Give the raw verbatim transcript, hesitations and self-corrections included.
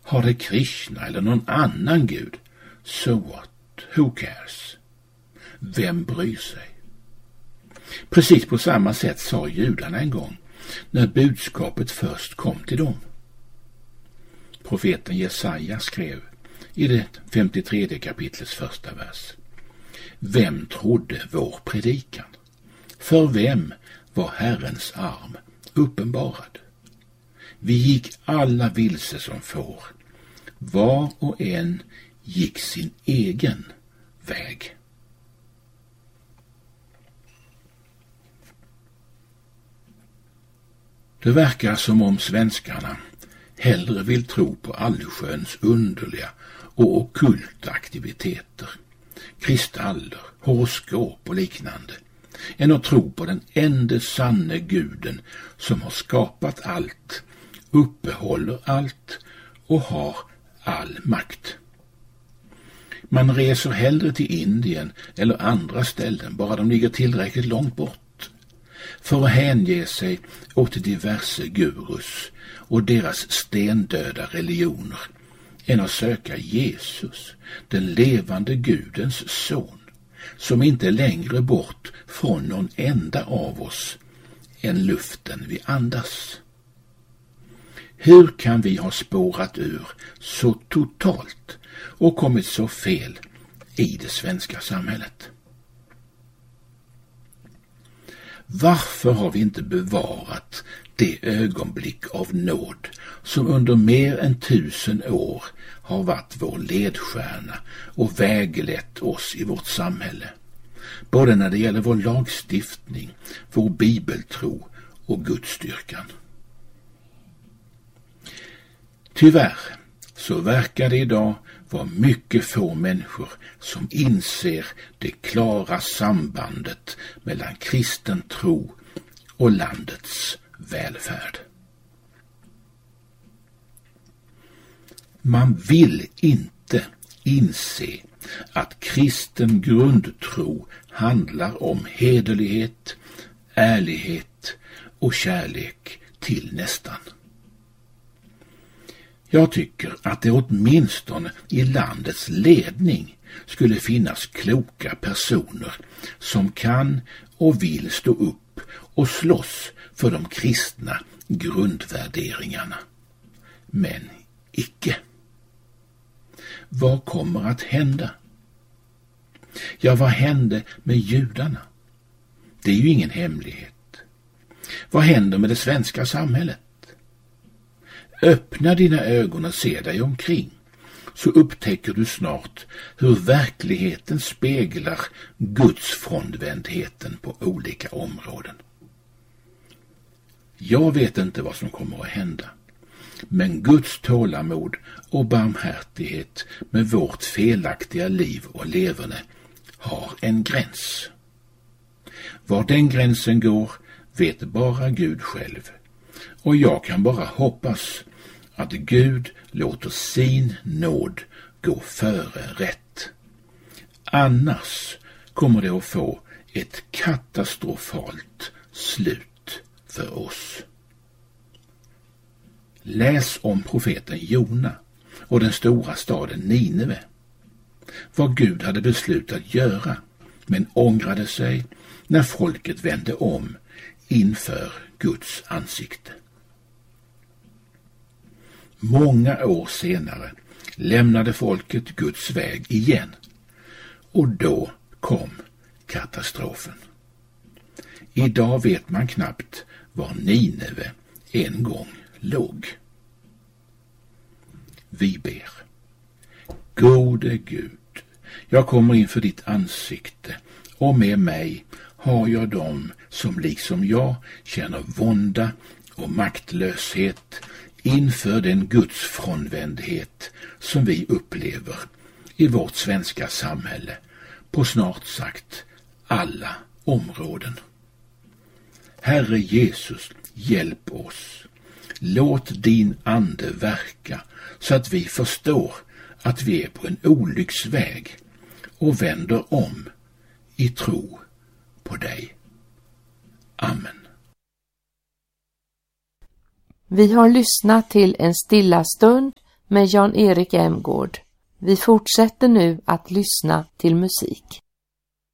Har det Krishna eller någon annan gud? So what? Who cares? Vem bryr sig? Precis på samma sätt sa judarna en gång när budskapet först kom till dem. Profeten Jesaja skrev i det femtiotredje kapitlets första vers: Vem trodde vår predikan? För vem var Herrens arm uppenbarad? Vi gick alla vilse som får. Var och en gick sin egen väg. Det verkar som om svenskarna hellre vill tro på allsköns underliga och ockulta aktiviteter, kristaller, horoskop och liknande, än att tro på den enda sanne guden som har skapat allt, uppehåller allt och har all makt. Man reser hellre till Indien eller andra ställen, bara de ligger tillräckligt långt bort, för att hänge sig åt diverse gurus och deras stendöda religioner, än att söka Jesus, den levande Gudens son, som inte är längre bort från någon enda av oss än luften vi andas. Hur kan vi ha spårat ur så totalt och kommit så fel i det svenska samhället? Varför har vi inte bevarat det ögonblick av nåd som under mer än tusen år har varit vår ledstjärna och väglett oss i vårt samhälle, både när det gäller vår lagstiftning, vår bibeltro och Gudsstyrkan? Tyvärr så verkar det idag vara mycket få människor som inser det klara sambandet mellan kristen tro och landets välfärd. Man vill inte inse att kristen grundtro handlar om hederlighet, ärlighet och kärlek till nästan. Jag tycker att det åtminstone i landets ledning skulle finnas kloka personer som kan och vill stå upp och slåss för de kristna grundvärderingarna. Men icke. Vad kommer att hända? Ja, vad hände med judarna? Det är ju ingen hemlighet. Vad händer med det svenska samhället? Öppna dina ögon och se dig omkring, så upptäcker du snart hur verkligheten speglar Guds frånvändheten på olika områden. Jag vet inte vad som kommer att hända, men Guds tålamod och barmhärtighet med vårt felaktiga liv och leverne har en gräns. Var den gränsen går vet bara Gud själv, och jag kan bara hoppas att Gud låter sin nåd gå före rätt. Annars kommer det att få ett katastrofalt slut för oss. Läs om profeten Jona och den stora staden Nineve. Vad Gud hade beslutat göra, men ångrade sig när folket vände om inför Guds ansikte. Många år senare lämnade folket Guds väg igen, och då kom katastrofen. Idag vet man knappt var Nineve en gång låg. Vi ber. Gode Gud, jag kommer inför ditt ansikte, och med mig har jag dem som liksom jag känner vånda och maktlöshet inför den Guds frånvändhet som vi upplever i vårt svenska samhälle på snart sagt alla områden. Herre Jesus, hjälp oss. Låt din ande verka så att vi förstår att vi är på en olycksväg och vänder om i tro på dig. Amen. Vi har lyssnat till en stilla stund med Jan-Erik Emgård. Vi fortsätter nu att lyssna till musik.